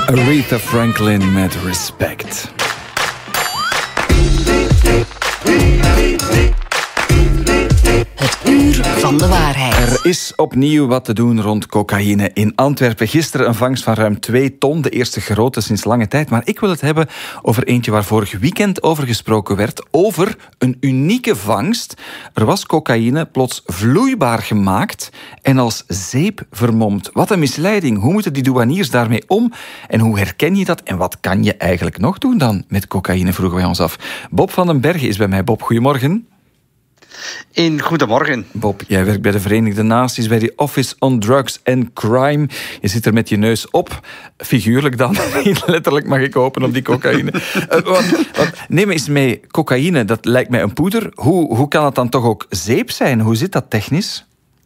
Aretha Franklin met Respect. Het uur van de waarheid. Er is opnieuw wat te doen rond cocaïne in Antwerpen. Gisteren een vangst van ruim 2 ton, de eerste grote sinds lange tijd. Maar ik wil het hebben over eentje waar vorig weekend over gesproken werd. Over een unieke vangst. Er was cocaïne plots vloeibaar gemaakt en als zeep vermomd. Wat een misleiding. Hoe moeten die douaniers daarmee om? En hoe herken je dat? En wat kan je eigenlijk nog doen dan met cocaïne, vroegen wij ons af. Bob van den Bergen is bij mij. Bob, goedemorgen. Goedemorgen. Bob, jij werkt bij de Verenigde Naties, bij de Office on Drugs and Crime. Je zit er met je neus op, figuurlijk dan. Letterlijk mag ik hopen op die cocaïne. Neem me eens mee, cocaïne, dat lijkt mij een poeder. Hoe kan het dan toch ook zeep zijn? Hoe zit dat technisch?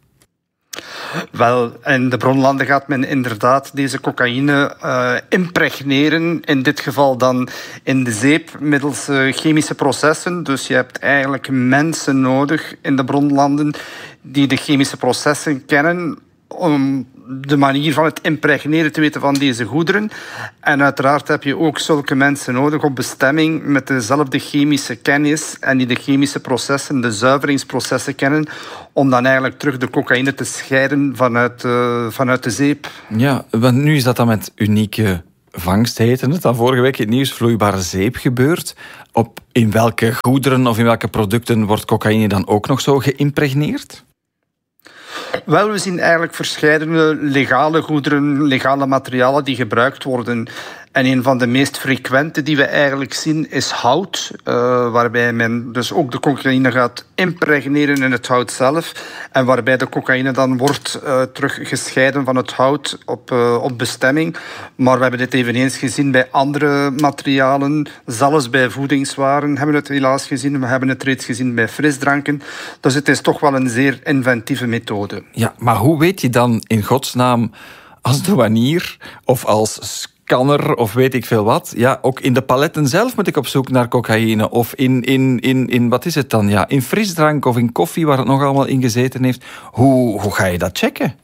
Wel, in de bronlanden gaat men inderdaad deze cocaïne impregneren. In dit geval dan in de zeep middels chemische processen. Dus je hebt eigenlijk mensen nodig in de bronlanden die de chemische processen kennen om de manier van het impregneren te weten van deze goederen. En uiteraard heb je ook zulke mensen nodig op bestemming met dezelfde chemische kennis en die de chemische processen, de zuiveringsprocessen kennen, om dan eigenlijk terug de cocaïne te scheiden vanuit de zeep. Ja, want nu is dat dan met unieke vangst, heette het dan vorige week in het nieuws, vloeibare zeep gebeurd. In welke goederen of in welke producten wordt cocaïne dan ook nog zo geïmpregneerd? Wel, we zien eigenlijk verschillende legale goederen, legale materialen die gebruikt worden. En een van de meest frequente die we eigenlijk zien is hout, waarbij men dus ook de cocaïne gaat impregneren in het hout zelf en waarbij de cocaïne dan wordt terug gescheiden van het hout op bestemming. Maar we hebben dit eveneens gezien bij andere materialen, zelfs bij voedingswaren hebben we het helaas gezien. We hebben het reeds gezien bij frisdranken. Dus het is toch wel een zeer inventieve methode. Ja, maar hoe weet je dan in godsnaam als douanier of als scanner of weet ik veel wat. Ja, ook in de paletten zelf moet ik op zoek naar cocaïne. Of in wat is het dan? Ja, in frisdrank of in koffie waar het nog allemaal in gezeten heeft. Hoe ga je dat checken?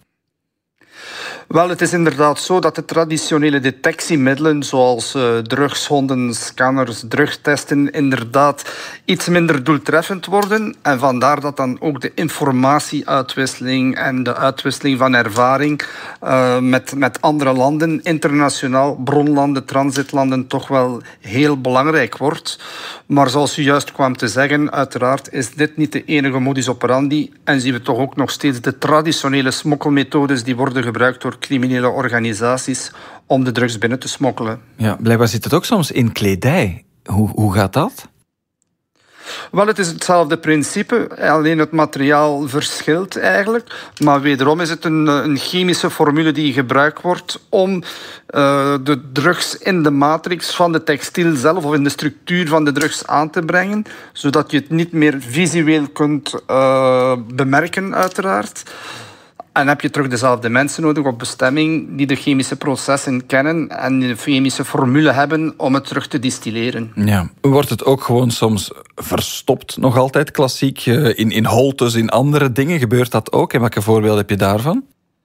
Wel, het is inderdaad zo dat de traditionele detectiemiddelen, zoals drugshonden, scanners, drugstesten, inderdaad iets minder doeltreffend worden. En vandaar dat dan ook de informatieuitwisseling en de uitwisseling van ervaring met andere landen, internationaal, bronlanden, transitlanden, toch wel heel belangrijk wordt. Maar zoals u juist kwam te zeggen, uiteraard is dit niet de enige modus operandi en zien we toch ook nog steeds de traditionele smokkelmethodes die worden gebruikt door criminele organisaties om de drugs binnen te smokkelen. Ja, blijkbaar zit het ook soms in kledij. Hoe gaat dat? Wel, het is hetzelfde principe, alleen het materiaal verschilt eigenlijk. Maar wederom is het een chemische formule die gebruikt wordt om de drugs in de matrix van de textiel zelf of in de structuur van de drugs aan te brengen, zodat je het niet meer visueel kunt bemerken, uiteraard. En heb je terug dezelfde mensen nodig op bestemming die de chemische processen kennen en de chemische formule hebben om het terug te distilleren. Ja. Wordt het ook gewoon soms verstopt, nog altijd klassiek, in holtes, in andere dingen? Gebeurt dat ook? En welke voorbeelden heb je daarvan?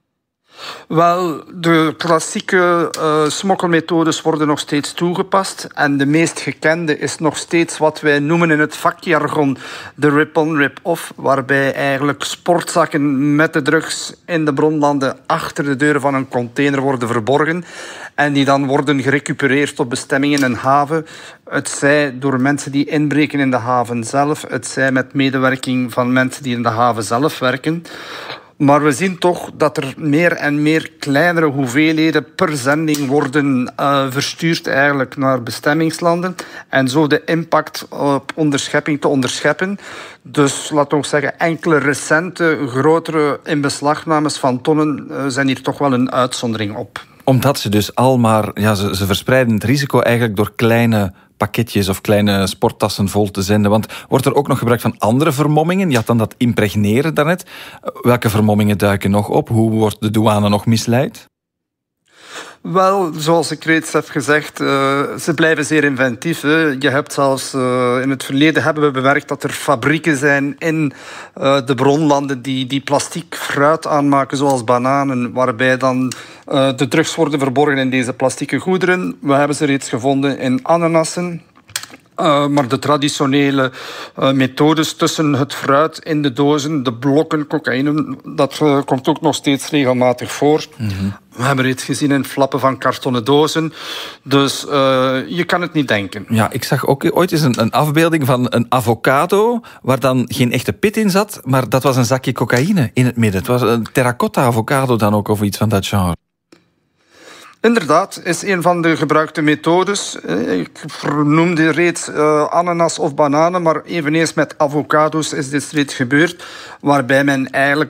Wel, de klassieke smokkelmethodes worden nog steeds toegepast. En de meest gekende is nog steeds wat wij noemen in het vakjargon de rip-on, rip-off. Waarbij eigenlijk sportzakken met de drugs in de bronlanden achter de deuren van een container worden verborgen. En die dan worden gerecupereerd op bestemming in een haven. Het zij door mensen die inbreken in de haven zelf. Het zij met medewerking van mensen die in de haven zelf werken. Maar we zien toch dat er meer en meer kleinere hoeveelheden per zending worden verstuurd eigenlijk naar bestemmingslanden. En zo de impact op onderschepping te onderscheppen. Dus laten we zeggen, enkele recente, grotere inbeslagnames van tonnen zijn hier toch wel een uitzondering op. Omdat ze dus ze verspreiden het risico eigenlijk door kleine pakketjes of kleine sporttassen vol te zenden. Want wordt er ook nog gebruik van andere vermommingen? Je had dan dat impregneren daarnet. Welke vermommingen duiken nog op? Hoe wordt de douane nog misleid? Wel, zoals ik reeds heb gezegd, ze blijven zeer inventief. Hè. Je hebt zelfs in het verleden hebben we bemerkt dat er fabrieken zijn in de bronlanden die plastiek fruit aanmaken, zoals bananen, waarbij dan de drugs worden verborgen in deze plastieke goederen. We hebben ze reeds gevonden in ananassen. Maar de traditionele methodes tussen het fruit in de dozen, de blokken cocaïne, dat komt ook nog steeds regelmatig voor. Mm-hmm. We hebben reeds gezien in flappen van kartonnen dozen. Dus je kan het niet denken. Ja, ik zag ook ooit eens een afbeelding van een avocado waar dan geen echte pit in zat, maar dat was een zakje cocaïne in het midden. Het was een terracotta avocado dan ook, of iets van dat genre. Inderdaad, is een van de gebruikte methodes. Ik vernoemde reeds ananas of bananen, maar eveneens met avocado's is dit reeds gebeurd, waarbij men eigenlijk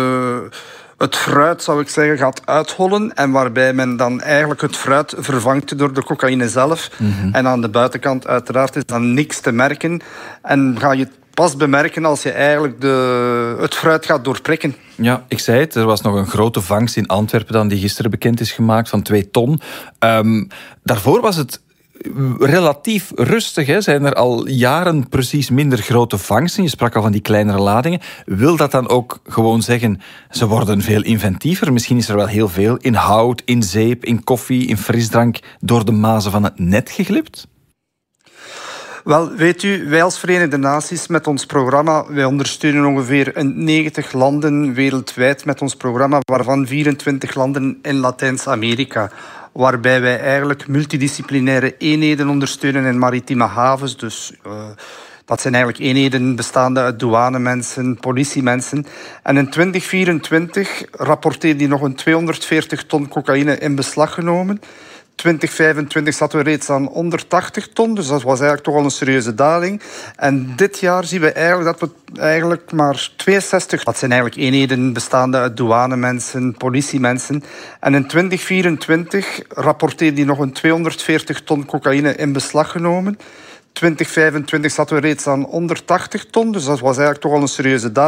het fruit, zou ik zeggen, gaat uithollen en waarbij men dan eigenlijk het fruit vervangt door de cocaïne zelf. Mm-hmm. En aan de buitenkant uiteraard is dan niks te merken en ga je pas bemerken als je eigenlijk het fruit gaat doorprikken. Ja, ik zei het, er was nog een grote vangst in Antwerpen dan die gisteren bekend is gemaakt van 2 ton. Daarvoor was het relatief rustig. Hè? Zijn er al jaren precies minder grote vangsten? Je sprak al van die kleinere ladingen. Wil dat dan ook gewoon zeggen, ze worden veel inventiever? Misschien is er wel heel veel in hout, in zeep, in koffie, in frisdrank door de mazen van het net geglipt? Wel, weet u, wij als Verenigde Naties met ons programma, wij ondersteunen ongeveer 90 landen wereldwijd met ons programma, waarvan 24 landen in Latijns-Amerika. Waarbij wij eigenlijk multidisciplinaire eenheden ondersteunen in maritieme havens. Dus dat zijn eigenlijk eenheden bestaande uit douanemensen, politiemensen. En in 2024 rapporteerde die nog een 240 ton cocaïne in beslag genomen. 2025 zaten we reeds aan 180 ton, dus dat was eigenlijk toch al een serieuze daling. En dit jaar zien we eigenlijk dat we eigenlijk maar 62... Dat zijn eigenlijk eenheden bestaande uit douanemensen, politiemensen. En in 2024 rapporteerde die nog een 240 ton cocaïne in beslag genomen. 2025 zaten we reeds aan 180 ton, dus dat was eigenlijk toch al een serieuze daling.